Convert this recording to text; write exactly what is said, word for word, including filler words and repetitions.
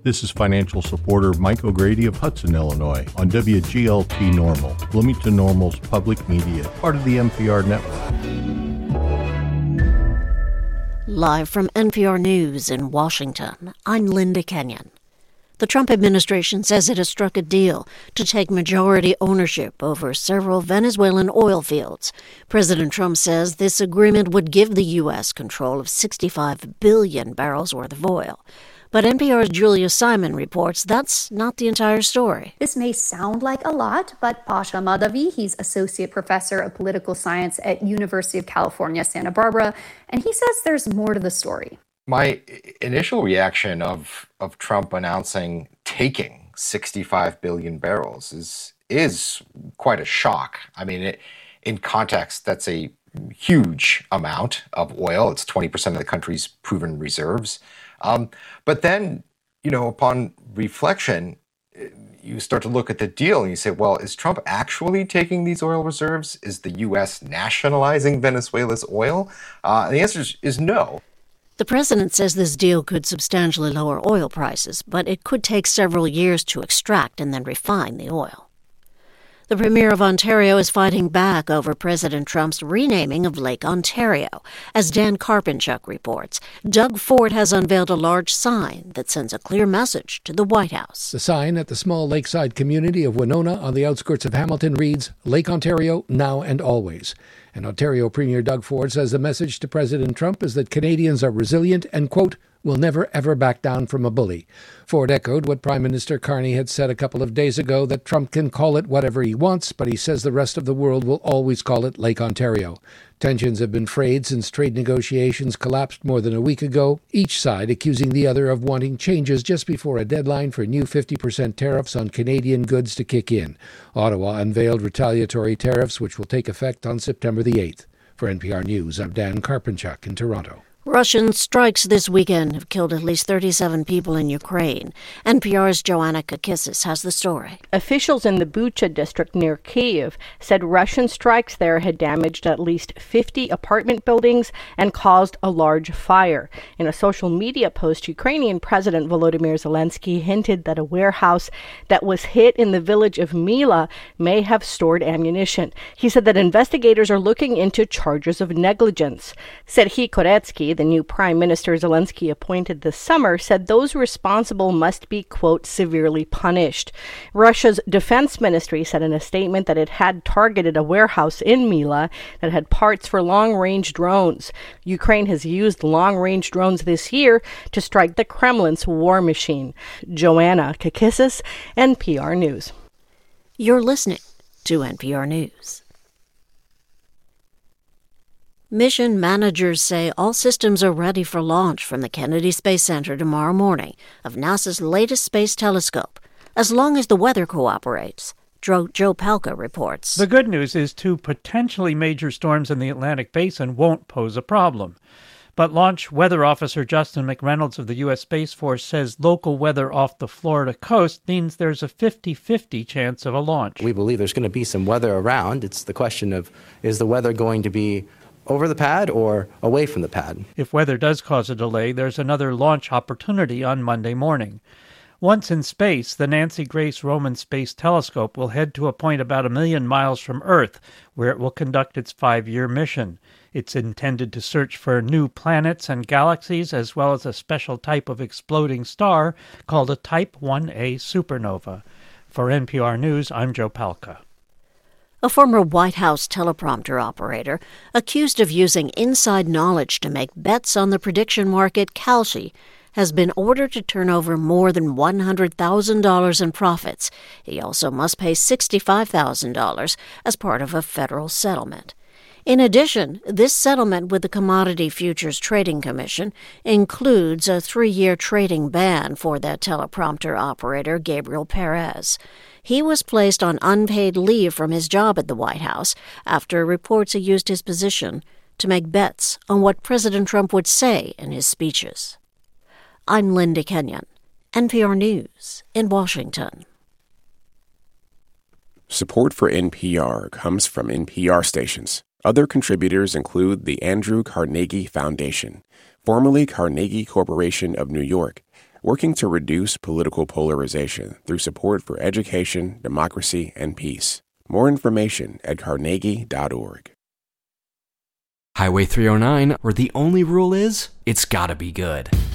This is financial supporter Mike O'Grady of Hudson, Illinois, on W G L T Normal, Bloomington Normal's public media, part of the N P R network. Live from N P R News in Washington, I'm Linda Kenyon. The Trump administration says it has struck a deal to take majority ownership over several Venezuelan oil fields. President Trump says this agreement would give the U S control of sixty-five billion barrels worth of oil. But N P R's Julia Simon reports that's not the entire story. This may sound like a lot, but Pasha Mahdavi, he's associate professor of political science at University of California, Santa Barbara, and he says there's more to the story. My initial reaction of of Trump announcing taking sixty-five billion barrels is is quite a shock. I mean, it, in context, that's a huge amount of oil. It's twenty percent of the country's proven reserves. Um, but then, you know, upon reflection, you start to look at the deal and you say, well, is Trump actually taking these oil reserves? Is the U S nationalizing Venezuela's oil? Uh, and the answer is, is no. The president says this deal could substantially lower oil prices, but it could take several years to extract and then refine the oil. The Premier of Ontario is fighting back over President Trump's renaming of Lake Ontario. As Dan Karpinchuk reports, Doug Ford has unveiled a large sign that sends a clear message to the White House. The sign at the small lakeside community of Winona on the outskirts of Hamilton reads, Lake Ontario, now and always. And Ontario Premier Doug Ford says the message to President Trump is that Canadians are resilient and, quote, will never ever back down from a bully. Ford echoed what Prime Minister Carney had said a couple of days ago, that Trump can call it whatever he wants, but he says the rest of the world will always call it Lake Ontario. Tensions have been frayed since trade negotiations collapsed more than a week ago, each side accusing the other of wanting changes just before a deadline for new fifty percent tariffs on Canadian goods to kick in. Ottawa unveiled retaliatory tariffs which will take effect on September the eighth. For N P R News, I'm Dan Karpinchuk in Toronto. Russian strikes this weekend have killed at least thirty-seven people in Ukraine. N P R's Joanna Kakissis has the story. Officials in the Bucha district near Kyiv said Russian strikes there had damaged at least fifty apartment buildings and caused a large fire. In a social media post, Ukrainian President Volodymyr Zelensky hinted that a warehouse that was hit in the village of Mila may have stored ammunition. He said that investigators are looking into charges of negligence. Serhiy Koretsky, the new prime minister Zelensky appointed this summer, said those responsible must be, quote, severely punished. Russia's defense ministry said in a statement that it had targeted a warehouse in Mila that had parts for long-range drones. Ukraine has used long-range drones this year to strike the Kremlin's war machine. Joanna Kakissis, N P R News. You're listening to N P R News. Mission managers say all systems are ready for launch from the Kennedy Space Center tomorrow morning of NASA's latest space telescope, as long as the weather cooperates. Joe, Joe Palca reports. The good news is two potentially major storms in the Atlantic Basin won't pose a problem. But Launch Weather Officer Justin McReynolds of the U S Space Force says local weather off the Florida coast means there's a fifty-fifty chance of a launch. We believe there's going to be some weather around. It's the question of, is the weather going to be over the pad or away from the pad? If weather does cause a delay, there's another launch opportunity on Monday morning. Once in space, the Nancy Grace Roman Space Telescope will head to a point about a million miles from Earth, where it will conduct its five-year mission. It's intended to search for new planets and galaxies, as well as a special type of exploding star called a Type one A supernova. For N P R News, I'm Joe Palca. A former White House teleprompter operator accused of using inside knowledge to make bets on the prediction market Kalshi has been ordered to turn over more than one hundred thousand dollars in profits. He also must pay sixty-five thousand dollars as part of a federal settlement. In addition, this settlement with the Commodity Futures Trading Commission includes a three-year trading ban for that teleprompter operator, Gabriel Perez. He was placed on unpaid leave from his job at the White House after reports he used his position to make bets on what President Trump would say in his speeches. I'm Linda Kenyon, N P R News in Washington. Support for N P R comes from N P R stations. Other contributors include the Andrew Carnegie Foundation, formerly Carnegie Corporation of New York, working to reduce political polarization through support for education, democracy, and peace. More information at carnegie dot org. Highway three oh nine, where the only rule is, it's gotta be good.